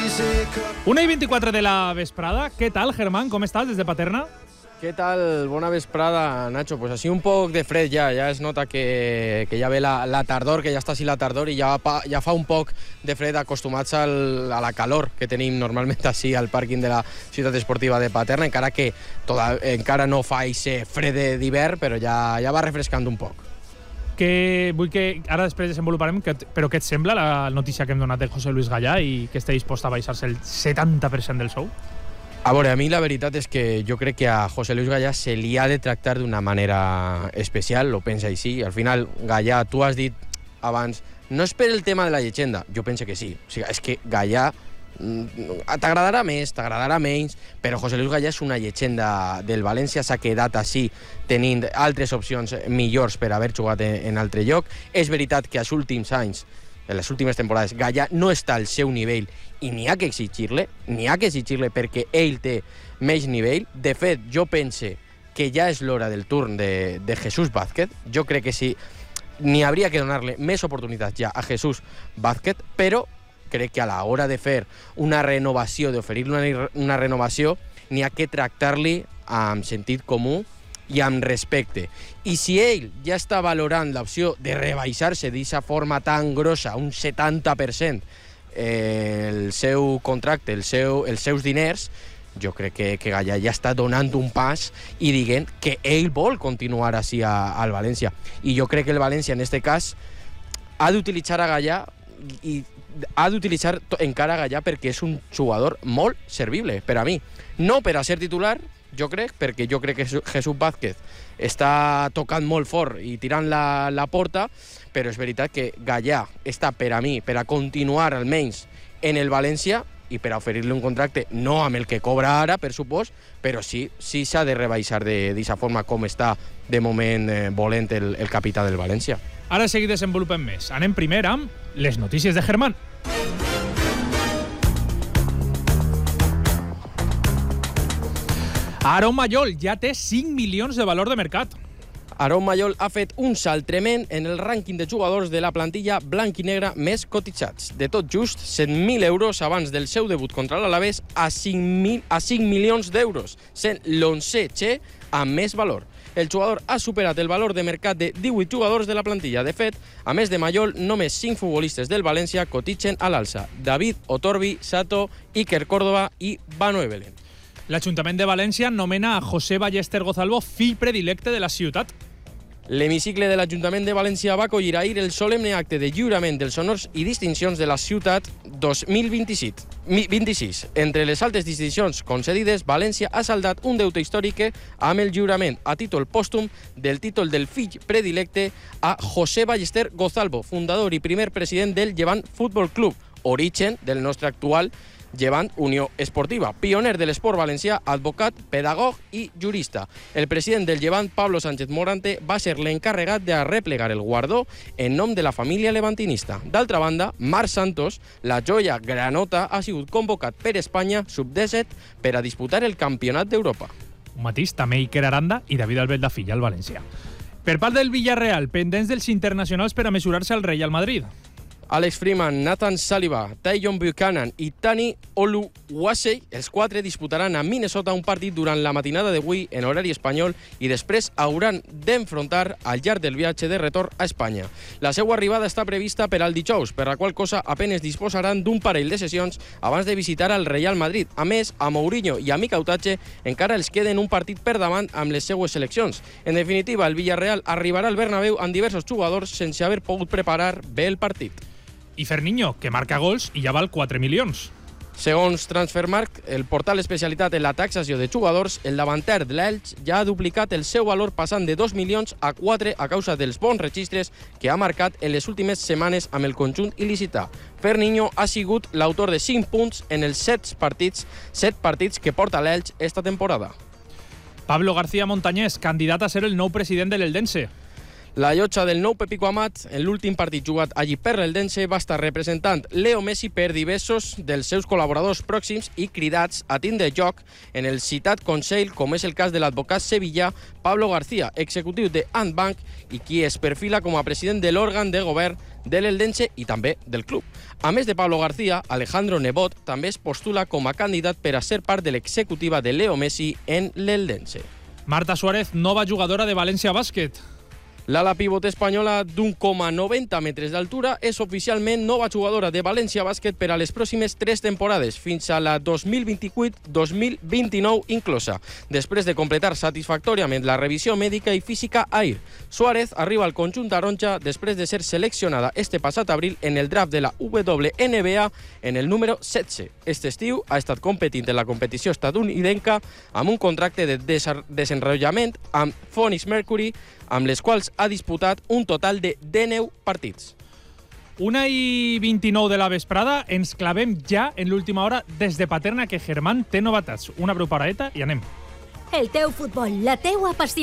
1:24 de la vesprada. ¿Qué tal, Germán? ¿Cómo estás desde Paterna? ¿Qué tal? Bona vesprada, Nacho. Pues así un poc de fred ja es nota que ja ve la tardor, que ja està així la tardor i ja fa un poc de fred acostumats a la calor que tenim normalment així al pàrquing de la ciutat esportiva de Paterna, encara que encara no fa aquest fred d'hivern, però ja va refrescant un poc. Vull que ara després desenvoluparem, però què et sembla la notícia que hem donat de José Luis Gallà i que està dispost a baixar-se el 70% del sou? A veure, a mi la veritat és que jo crec que a José Luis Gallà se li ha de tractar d'una manera especial, lo pensa així. Al final, Gallà, tu has dit abans, no és per el tema de la llegenda, jo penso que sí. O sigui, és que Gallà t'agradarà més, t'agradarà menys, però José Luis Gallà és una llegenda del València, s'ha quedat així tenint altres opcions millors per haver jugat en altre lloc. És veritat que als últims anys, en les últimes temporades, Gallà no està al seu nivell i n'hi ha que exigir-le perquè ell té més nivell. De fet, jo pense que ja és l'hora del turn de Jesús Vázquez. Jo crec que sí, n'hi hauria que donar-li més oportunitats ja a Jesús Vázquez, però crec que a l'hora de fer una renovació, d'oferir-li una renovació, n'hi ha que tractar-li amb sentit comú i amb respecte. I si ell ja està valorant l'opció de rebaixar-se d'aquesta forma tan grossa, un 70%, el seu contracte, els seus diners, jo crec que Gallà ja està donant un pas i dient que ell vol continuar així al València. I jo crec que el València, en aquest cas, ha d'utilitzar a Gallà i ha d'utilitzar encara a Gallà perquè és un jugador molt servible per a mi. No per a ser titular, jo crec, perquè jo crec que Jesús Vázquez està tocant molt fort i tirant la porta, però és veritat que Gallà està per a mi, per a continuar almenys en el València i per a oferir-li un contracte, no amb el que cobra ara, per supost, però sí s'ha de rebaixar d'aquesta forma com està de moment volent el capità del València. Ara seguir desenvolupem més. Anem primer amb les notícies de Germán. Aaron Mayol ja té 5 milions de valor de mercat. Aaron Mayol ha fet un salt tremend en el rànquing de jugadors de la plantilla blanc i negra més cotitzats. De tot just 100.000 euros abans del seu debut contra l'Alavés a 5 milions d'euros, sent l'11è Che amb més valor. El jugador ha superat el valor de mercat de 18 jugadors de la plantilla. De fet, a més de Mayol, només 5 futbolistes del València cotitzen a l'alça: David Otorbi, Sato, Iker Córdoba i Banu Ebelen. L'Ajuntament de València nomena a José Ballester Gozalvo fill predilecte de la ciutat. L'hemicicle de l'Ajuntament de València va acollir ahir el solemne acte de lliurament dels honors i distincions de la ciutat 2026. Entre les altes distincions concedides, València ha saldat un deute històric amb el lliurament a títol pòstum del títol del fill predilecte a José Ballester Gozalvo, fundador i primer president del Llevant Futbol Club, origen del nostre actual Llevant Unió Esportiva, pioner de l'esport valencià, advocat, pedagog i jurista. El president del Llevant, Pablo Sánchez Morante, va ser l'encarregat de replegar el guardó en nom de la família levantinista. D'altra banda, Marc Santos, la joia granota, ha sigut convocat per Espanya sub-17 per a disputar el Campionat d'Europa. Un matís també Iker Aranda i David Albert Lafilla al València. Per part del Villarreal, pendents dels internacionals per a mesurar-se al Real Madrid. Alex Freeman, Nathan Saliba, Tyjon Buchanan i Tani Oluwase, els 4 disputaran a Minnesota un partit durant la matinada d'avui en horari espanyol i després hauran d'enfrontar al llarg del viatge de retorn a Espanya. La seva arribada està prevista per al dijous, per la qual cosa apenes disposaran d'un parell de sessions abans de visitar al Real Madrid. A més, a Mourinho i a Mikel Arteta encara els queden un partit per davant amb les seues seleccions. En definitiva, el Villarreal arribarà al Bernabéu amb diversos jugadors sense haver pogut preparar bé el partit. I Ferninho, que marca gols i ja val 4 milions. Segons Transfermarkt, el portal especialitat en la taxació de jugadors, el davanter de l'Elx ja ha duplicat el seu valor passant de 2 milions a 4 a causa dels bons registres que ha marcat en les últimes setmanes amb el conjunt il·licità. Ferninho ha sigut l'autor de 5 punts en els 7 partits que porta l'Elx esta temporada. Pablo García Montañés, candidat a ser el nou president de l'Eldense. La llotja del nou Pepico Amat, en l'últim partit jugat allí per l'Eldense, va estar representant Leo Messi per diversos dels seus col·laboradors pròxims i cridats a tindre joc en el citat Consell, com és el cas de l'advocat sevillà Pablo García, executiu de Antbank i qui es perfila com a president de l'òrgan de govern de l'Eldense i també del club. A més de Pablo García, Alejandro Nebot també es postula com a candidat per a ser part de l'executiva de Leo Messi en l'Eldense. Marta Suárez, nova jugadora de València Bàsquet. L'ala pivot espanyola d'1,90 metres d'altura és oficialment nova jugadora de València Bàsquet per a les pròximes 3 temporades, fins a la 2028-2029 inclosa, després de completar satisfactòriament la revisió mèdica i física ahir. Suárez arriba al conjunt taronja després de ser seleccionada este passat abril en el draft de la WNBA en el número 16. Este estiu ha estat competint en la competició estatunidenca amb un contracte de desenrotllament amb Phoenix Mercury, amb les quals ha disputat un total de 19 partits. 1:29 de la vesprada, ens clavem ja en l'última hora des de Paterna, que Germán té novetats. Una breu paradeta i anem. El teu futbol, la teua passió.